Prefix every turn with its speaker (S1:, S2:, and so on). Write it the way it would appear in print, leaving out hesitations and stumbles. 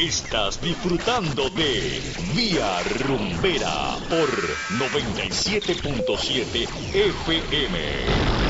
S1: Estás disfrutando de Vía Rumbera por 97.7 FM.